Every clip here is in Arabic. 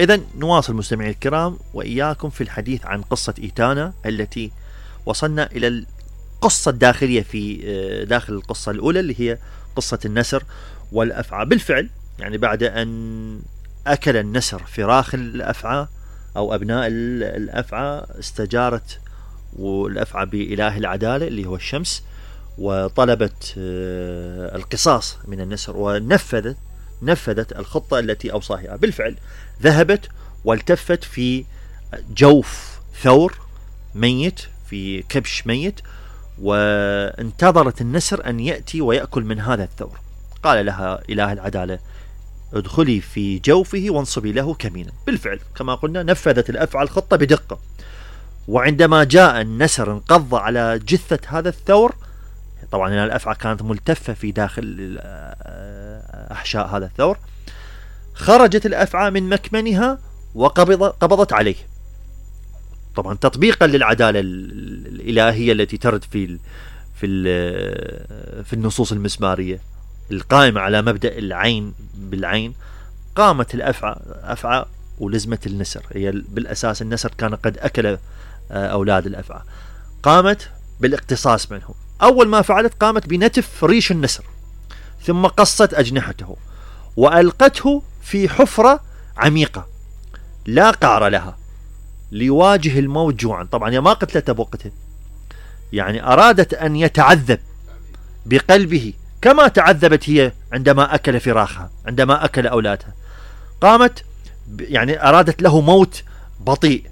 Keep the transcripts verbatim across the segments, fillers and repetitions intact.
إذن نواصل مستمعي الكرام وإياكم في الحديث عن قصة إيتانا التي وصلنا إلى القصة الداخلية في داخل القصة الأولى اللي هي قصة النسر والأفعى. بالفعل يعني بعد أن أكل النسر فراخ الأفعى أو أبناء الأفعى استجارت والأفعى بإله العدالة اللي هو الشمس وطلبت القصاص من النسر ونفذت نفذت الخطة التي أوصاها. بالفعل ذهبت والتفت في جوف ثور ميت في كبش ميت وانتظرت النسر أن يأتي ويأكل من هذا الثور. قال لها إله العدالة ادخلي في جوفه وانصبي له كمينا. بالفعل كما قلنا نفذت الأفعى الخطة بدقة، وعندما جاء النسر انقض على جثة هذا الثور، طبعا الأفعى كانت ملتفة في داخل أحشاء هذا الثور، خرجت الأفعى من مكمنها وقبضت عليه، طبعا تطبيقا للعدالة الإلهية التي ترد في في في النصوص المسمارية القائمة على مبدأ العين بالعين. قامت الأفعى أفعى ولزمت النسر، هي بالأساس النسر كان قد أكل أولاد الأفعى، قامت بالاقتصاص منهم. أول ما فعلت قامت بنتف ريش النسر، ثم قصت أجنحته وألقته في حفرة عميقة لا قعر لها ليواجه الموت جوعا. طبعا هي ما قتلته بوقته، يعني أرادت أن يتعذب بقلبه كما تعذبت هي عندما أكل فراخها، عندما أكل أولادها. قامت يعني أرادت له موت بطيء،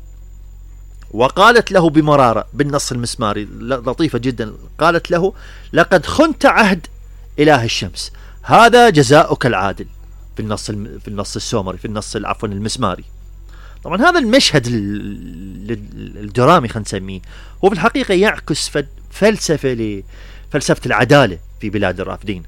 وقالت له بمرارة بالنص المسماري لطيفة جدا، قالت له لقد خنت عهد إله الشمس، هذا جزاؤك العادل، في النص في النص السومري في النص عفوا المسماري. طبعا هذا المشهد الدرامي خلينا نسميه هو في الحقيقة يعكس فلسفة لفلسفة العدالة في بلاد الرافدين.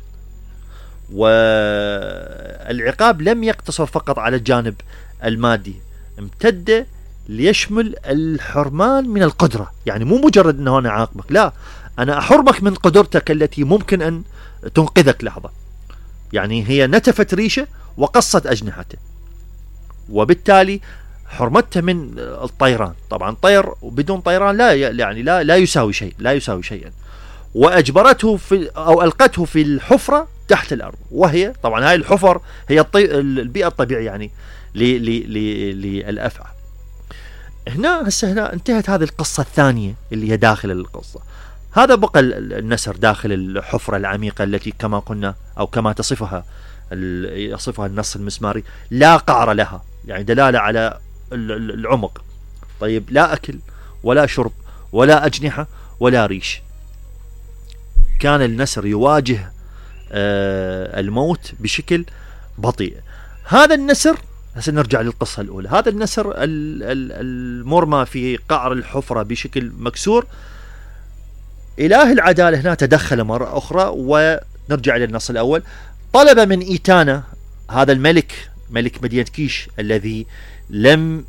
والعقاب لم يقتصر فقط على الجانب المادي، امتد ليشمل الحرمان من القدرة، يعني مو مجرد أنه أنا أعاقبك، لا، أنا أحرمك من قدرتك التي ممكن أن تنقذك لحظة. يعني هي نتفت ريشه وقصت أجنحته، وبالتالي حرمته من الطيران. طبعا طير بدون طيران لا يعني لا لا يساوي شيء، لا يساوي شيئا. وأجبرته في أو ألقته في الحفرة تحت الأرض، وهي طبعا هاي الحفر هي الطي... البيئة الطبيعية يعني للأفعى. هنا هسه هنا انتهت هذه القصة الثانية اللي هي داخل القصة. هذا بقى النسر داخل الحفرة العميقة التي كما قلنا أو كما تصفها يصفها النص المسماري لا قعر لها، يعني دلالة على العمق. طيب لا أكل ولا شرب ولا أجنحة ولا ريش، كان النسر يواجه الموت بشكل بطيء. هذا النسر هسه نرجع للقصة الأولى. هذا النسر المرمى في قعر الحفرة بشكل مكسور، إله العدالة هنا تدخل مرة أخرى، ونرجع للنص الأول. طلب من إيتانا هذا الملك ملك مدينة كيش الذي لم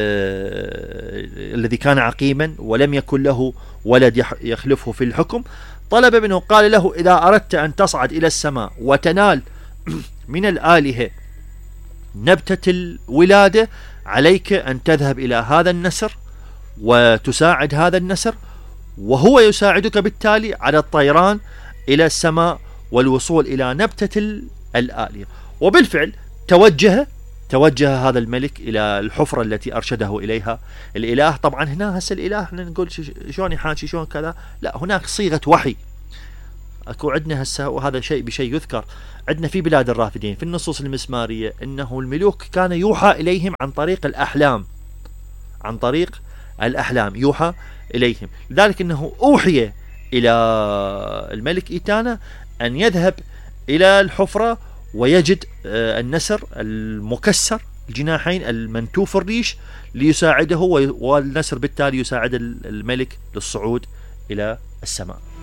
آه الذي كان عقيما ولم يكن له ولد يخلفه في الحكم، طلب منه قال له إذا أردت أن تصعد إلى السماء وتنال من الآلهة نبتة الولادة، عليك أن تذهب إلى هذا النسر وتساعد هذا النسر، وهو يساعدك بالتالي على الطيران إلى السماء والوصول إلى نبتة الآلهة. وبالفعل توجه توجه هذا الملك إلى الحفرة التي أرشده إليها الإله. طبعا هنا هسه الإله احنا نقول شلون يحاكي شلون كذا، لا، هناك صيغة وحي أكو عندنا هسه، وهذا شيء بشيء يذكر عندنا في بلاد الرافدين في النصوص المسمارية، إنه الملوك كان يوحى إليهم عن طريق الأحلام، عن طريق الأحلام يوحى إليهم. لذلك إنه أوحي إلى الملك إيتانا أن يذهب إلى الحفرة ويجد النسر المكسر الجناحين المنتوف الريش ليساعده، والنسر بالتالي يساعد الملك للصعود إلى السماء.